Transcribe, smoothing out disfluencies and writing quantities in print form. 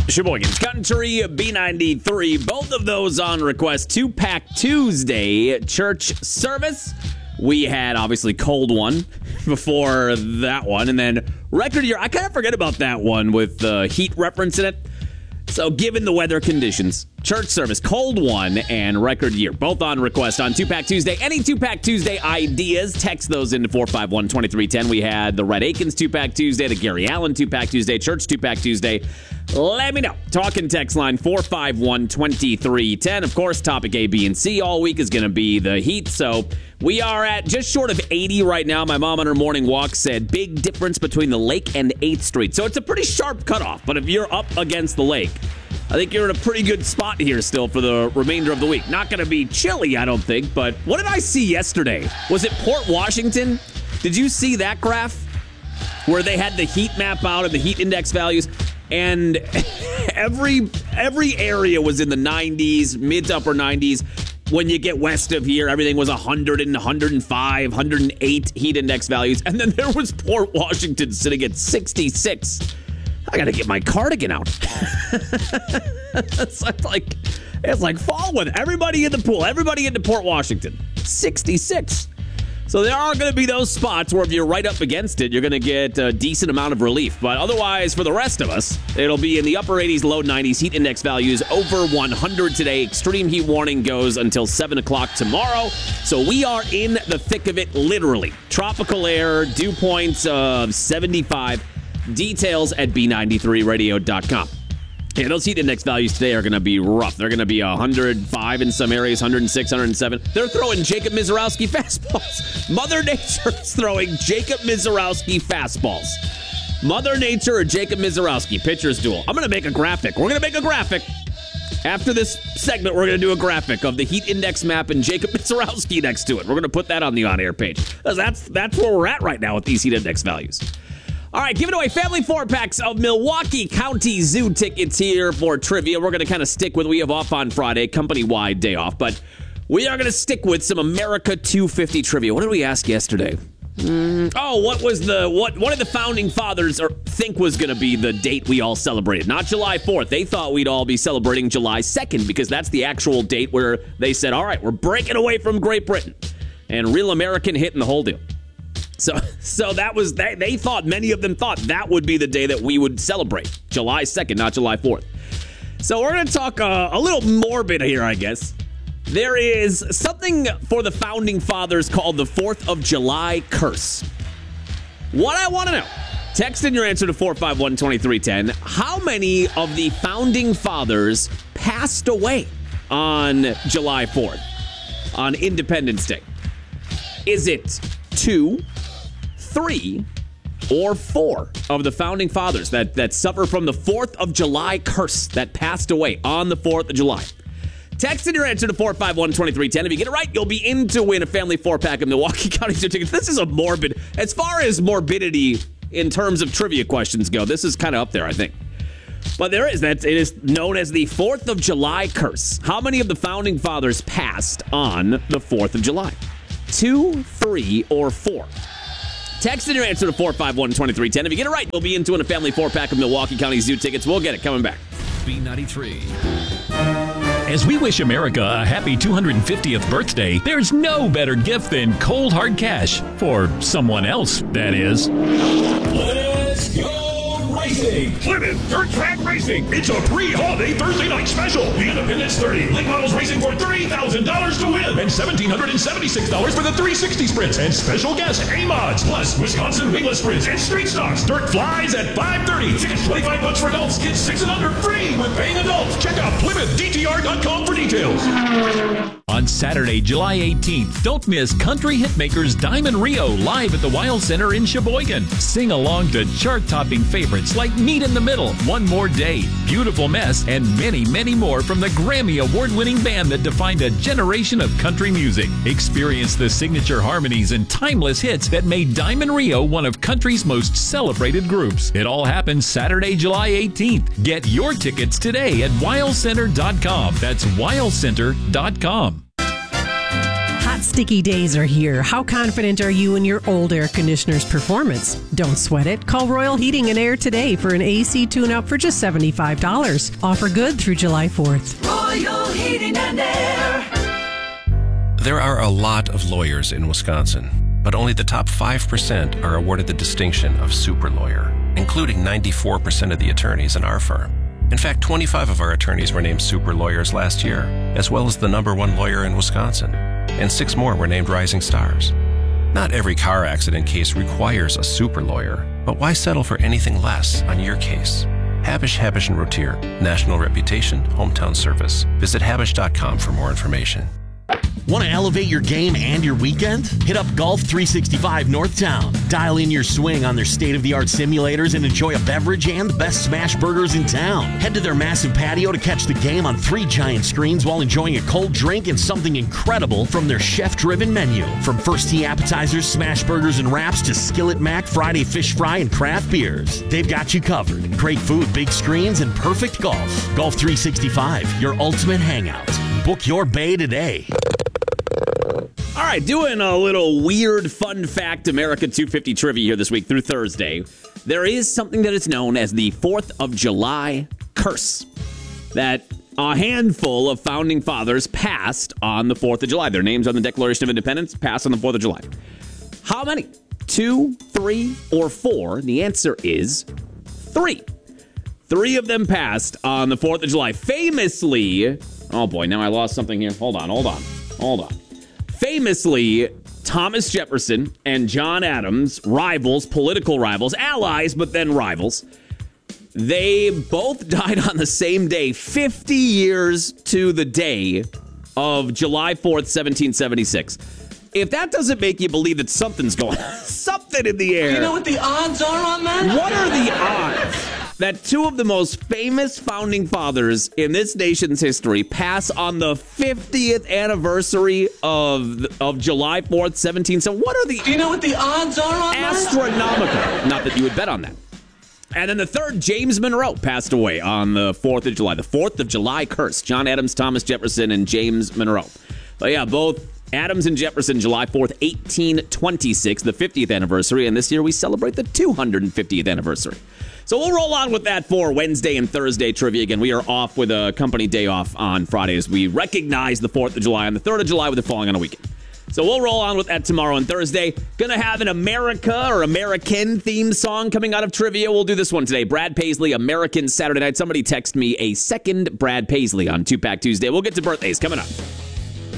Sheboygan's Country, B93, both of those on request. Two-Pack Tuesday church service. We had, obviously, Cold One before that one. And then Record Year. I kind of forget about that one with the heat reference in it. So, given the weather conditions, church service, Cold One, and Record Year, both on request on Two-Pack Tuesday. Any Two-Pack Tuesday ideas, text those into 451-2310. We had the Red Akins Two-Pack Tuesday, the Gary Allen Two-Pack Tuesday, Church Two-Pack Tuesday. Let me know. Talking text line 451-2310. Of course, topic A, B, and C all week is going to be the heat. So we are at just short of 80 right now. My mom on her morning walk said big difference between the lake and 8th Street. So it's a pretty sharp cutoff. But if you're up against the lake, I think you're in a pretty good spot here still for the remainder of the week. Not going to be chilly, I don't think. But what did I see yesterday? Was it Port Washington? Did you see that graph where they had the heat map out and the heat index values? And every area was in the 90s, mid to upper 90s. When you get west of here, everything was 100 and 105, 108 heat index values. And then there was Port Washington sitting at 66. I got to get my cardigan out. It's like fall weather. Everybody in the pool. Everybody into Port Washington. 66. So there are going to be those spots where if you're right up against it, you're going to get a decent amount of relief. But otherwise, for the rest of us, it'll be in the upper 80s, low 90s. Heat index values over 100 today. Extreme heat warning goes until 7 o'clock tomorrow. So we are in the thick of it, literally. Tropical air, dew points of 75. Details at b93radio.com. Yeah, those heat index values today are going to be rough. They're going to be 105 in some areas, 106, 107. They're throwing Jacob Mizorowski fastballs. Mother Nature's throwing Jacob Mizorowski fastballs. Mother Nature or Jacob Mizorowski, pitcher's duel. I'm going to make a graphic. We're going to make a graphic. After this segment, we're going to do a graphic of the heat index map and Jacob Mizorowski next to it. We're going to put that on the on-air page. That's where we're at right now with these heat index values. All right, giving away family 4-packs of Milwaukee County Zoo tickets here for trivia. We're going to kind of stick with, we have off on Friday, company-wide day off, but we are going to stick with some America 250 trivia. What did we ask yesterday? What did the founding fathers think was going to be the date we all celebrated? Not July 4th. They thought we'd all be celebrating July 2nd because that's the actual date where they said, all right, we're breaking away from Great Britain and real American hit and the whole deal. So that was, they thought, many of them thought that would be the day that we would celebrate. July 2nd, not July 4th. So we're going to talk a little morbid here, I guess. There is something for the founding fathers called the 4th of July curse. What I want to know, text in your answer to 451-2310. How many of the founding fathers passed away on July 4th, on Independence Day? Is it 2, 3, or 4 of the founding fathers that suffer from the 4th of July curse that passed away on the 4th of July? Text in your answer to 451-2310. If you get it right, you'll be in to win a family 4-pack of Milwaukee County Zoo tickets. This is a morbid, as far as morbidity in terms of trivia questions go, this is kind of up there, I think. But it is known as the 4th of July curse. How many of the founding fathers passed on the 4th of July? 2, 3, or 4? Text in your answer to 451-2310. If you get it right, you'll be into a family 4-pack of Milwaukee County Zoo tickets. We'll get it coming back. B93. As we wish America a happy 250th birthday, there's no better gift than cold hard cash. For someone else, that is. Let's go racing! Plymouth Dirt Track Racing! It's a pre-holiday Thursday night special! The Independence 30 late models racing for $3,000 to win! And $1,776 for the 360 sprints! And special guest A-Mods! Plus Wisconsin wingless sprints and street stocks! Dirt flies at $5:30! Tickets $25 for adults! Kids 6 and under free with paying adults! Check out PlymouthDTR.com for details! On Saturday, July 18th, don't miss country hitmakers Diamond Rio live at the Wild Center in Sheboygan. Sing along to chart-topping favorites like Meet in the Middle, One More Day, Beautiful Mess, and many, many more from the Grammy Award-winning band that defined a generation of country music. Experience the signature harmonies and timeless hits that made Diamond Rio one of country's most celebrated groups. It all happens Saturday, July 18th. Get your tickets today at wildcenter.com. That's wildcenter.com. sticky days are here. How confident are you in your old air conditioner's performance? Don't sweat it. Call Royal Heating and Air today for an AC tune-up for just $75. Offer good through July 4th. Royal Heating and Air. There are a lot of lawyers in Wisconsin, but only the top 5% are awarded the distinction of super lawyer, including 94% of the attorneys in our firm. In fact, 25 of our attorneys were named super lawyers last year, as well as the #1 lawyer in Wisconsin, and 6 more were named rising stars. Not every car accident case requires a super lawyer, but why settle for anything less on your case? Habush, Habush & Rotier, national reputation, hometown service. Visit Habush.com for more information. Want to elevate your game and your weekend? Hit up Golf 365 Northtown. Dial in your swing on their state-of-the-art simulators and enjoy a beverage and the best smash burgers in town. Head to their massive patio to catch the game on 3 giant screens while enjoying a cold drink and something incredible from their chef-driven menu. From first tee appetizers, smash burgers and wraps to skillet mac, Friday fish fry, and craft beers. They've got you covered. Great food, big screens, and perfect golf. Golf 365, your ultimate hangout. Book your bay today. All right, doing a little weird fun fact America 250 trivia here this week through Thursday. There is something that is known as the 4th of July curse. That a handful of founding fathers passed on the 4th of July. Their names on the Declaration of Independence passed on the 4th of July. How many? 2, 3, or 4? The answer is 3. 3 of them passed on the 4th of July. Famously, oh boy, now I lost something here. Hold on. Famously, Thomas Jefferson and John Adams, rivals, political rivals, allies, but then rivals, they both died on the same day, 50 years to the day of July 4th, 1776. If that doesn't make you believe that something's going on, something in the air. You know what the odds are on that? What are the odds that 2 of the most famous founding fathers in this nation's history pass on the 50th anniversary of July 4th, 1770? What are the... Do you know what the odds are on that? Astronomical. Not that you would bet on that. And then the third, James Monroe, passed away on the 4th of July. The 4th of July curse. John Adams, Thomas Jefferson, and James Monroe. But yeah, both Adams and Jefferson, July 4th, 1826, the 50th anniversary. And this year we celebrate the 250th anniversary. So we'll roll on with that for Wednesday and Thursday trivia. Again, we are off with a company day off on Fridays. We recognize the 4th of July and the 3rd of July with it falling on a weekend. So we'll roll on with that tomorrow and Thursday. Gonna have an America or American theme song coming out of trivia. We'll do this one today. Brad Paisley, American Saturday Night. Somebody text me a second Brad Paisley on 2-Pack Tuesday. We'll get to birthdays coming up.